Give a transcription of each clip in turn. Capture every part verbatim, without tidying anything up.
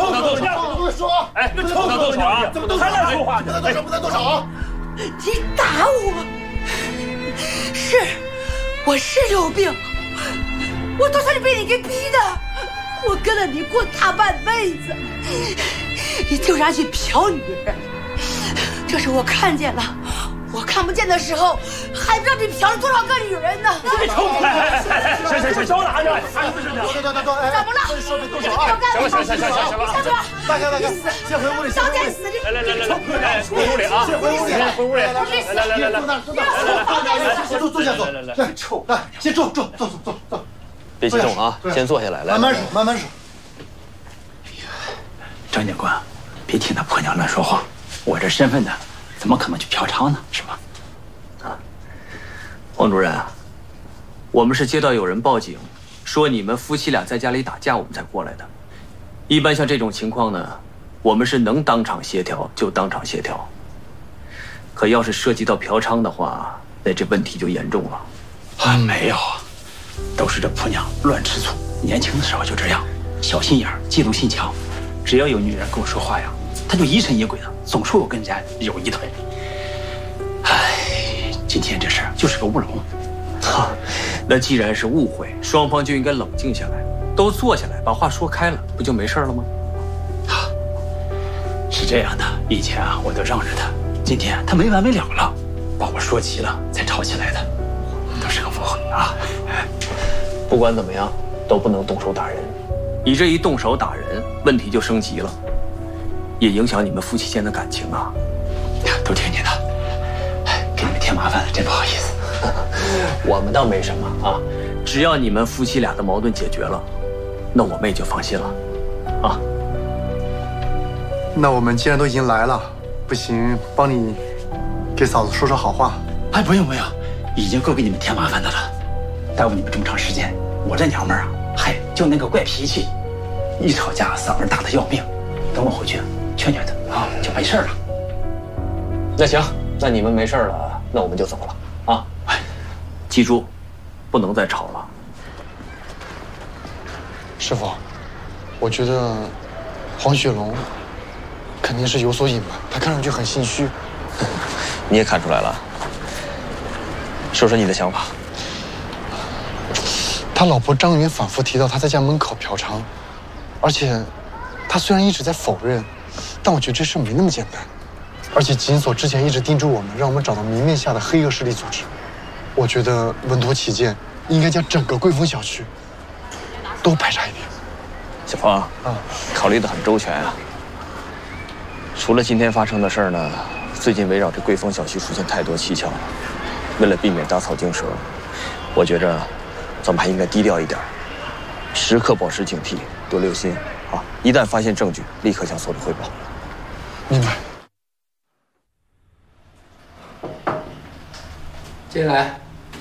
不能动手！ 不能说！ 哎，不能动手啊！ 怎么动手？ 还乱说话！ 不能动手！不能动手！ 你打我！是，我是有病，我都是被你给逼的。我跟了你过大半辈子，你就让去嫖女人，这是我看见了。我看不见的时候，还不知道你嫖了多少个女人呢！ 别吵！哎哎哎！行行行，手拿着，哎，不是这样。 等等等等，哎， 怎么了？ 说别动手啊！ 行了行了行了行了， 下去吧。 大哥大哥，先回屋里， 早点死！ 来来来来来，回屋里啊！ 先回屋里， 回屋里。来来来来来， 坐那坐那，来来来，先坐坐下坐。 来来来， 来臭，来先坐坐坐坐坐坐。 别激动啊，先坐下来，来， 慢慢说，慢慢说。 张警官，别听那婆娘乱说话，我这身份呢，怎么可能去嫖娼呢？是吧？ 啊，王主任啊，我们是接到有人报警，说你们夫妻俩在家里打架，我们才过来的。一般像这种情况呢，我们是能当场协调就当场协调。可要是涉及到嫖娼的话，那这问题就严重了。 啊，没有，都是这婆娘乱吃醋，年轻的时候就这样，小心眼儿，嫉妒心强。只要有女人跟我说话呀，她就疑神疑鬼的，总说我跟人家有一腿。唉，今天这事儿就是个乌龙。 哈，那既然是误会，双方就应该冷静下来，都坐下来把话说开了，不就没事了吗？ 啊，是这样的，以前啊我都让着她，今天她没完没了了，把我说急了才吵起来的，都是个误会啊。 不管怎么样，都不能动手打人。你这一动手打人，问题就升级了，也影响你们夫妻间的感情啊。 都听你的，给你们添麻烦了，真不好意思。 我们倒没什么啊，只要你们夫妻俩的矛盾解决了，那我们也就放心了，啊。 那我们既然都已经来了，不行，帮你给嫂子说说好话。 哎，不用不用，已经够给你们添麻烦的了，耽误你们这么长时间。我这娘们儿啊，嗨，就那个怪脾气，一吵架嗓门大的要命。等我回去劝劝她啊，就没事了。 那行，那你们没事了，那我们就走了啊。记住，不能再吵了。 师傅，我觉得黄雪龙肯定是有所隐瞒，他看上去很心虚。 你也看出来了，说说你的想法。 他老婆张云反复提到他在家门口嫖娼，而且他虽然一直在否认，但我觉得这事没那么简单。而且锦所之前一直叮嘱我们，让我们找到明面下的黑恶势力组织。我觉得稳妥起见，应该将整个桂峰小区都排查一遍。 小芳啊，考虑得很周全啊。除了今天发生的事儿呢，最近围绕着桂峰小区出现太多蹊跷了。为了避免打草惊蛇，我觉着咱们还应该低调一点，时刻保持警惕，多留心啊！一旦发现证据，立刻向所里汇报。 明白。 进来。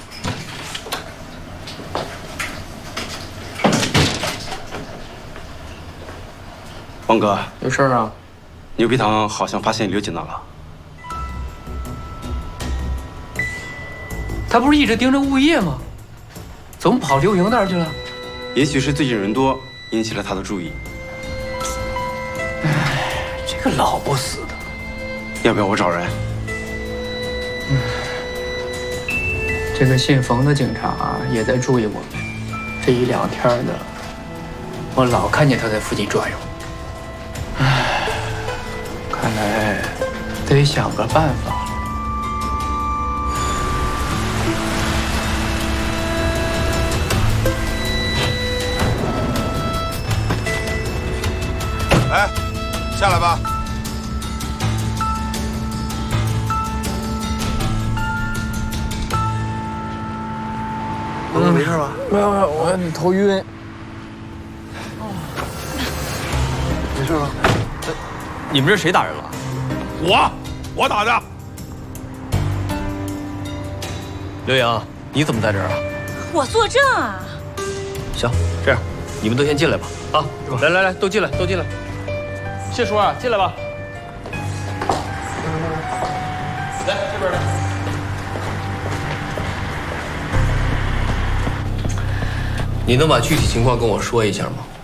王哥， 有事儿啊？ 牛皮糖好像发现刘锦娜了。 他不是一直盯着物业吗？怎么跑刘莹那儿去了？ 也许是最近人多，引起了他的注意。 哎，这个老不死的。 要不要我找人？ 嗯，这个姓冯的警察也在注意我们。这一两天的，我老看见他在附近转悠。唉，看来得想个办法了。 哎，下来吧。 嗯，没事吧？ 没有没有，我头晕。 没事吧？ 你们这谁打人了？ 我，我打的。 刘洋，你怎么在这儿啊？ 我作证啊。 行，这样，你们都先进来吧。啊，来来来，都进来，都进来。谢叔啊，进来吧。来这边来。你能把具体情况跟我说一下吗？